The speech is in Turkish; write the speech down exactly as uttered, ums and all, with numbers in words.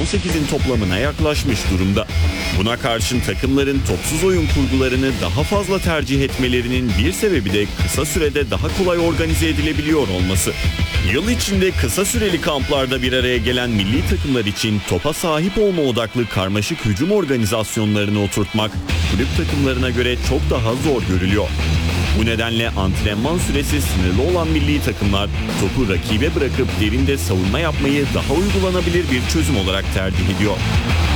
on sekizin toplamına yaklaşmış durumda. Buna karşın takımların topsuz oyun kurgularını daha fazla tercih etmelerinin bir sebebi de kısa sürede daha kolay organize edilebiliyor olması. Yıl içinde kısa süreli kamplarda bir araya gelen milli takımlar için topa sahip olma odaklı karmaşık hücum organizasyonlarını oturtmak kulüp takımlarına göre çok daha zor görülüyor. Bu nedenle antrenman süresi sınırlı olan milli takımlar topu rakibe bırakıp derinde savunma yapmayı daha uygulanabilir bir çözüm olarak tercih ediyor.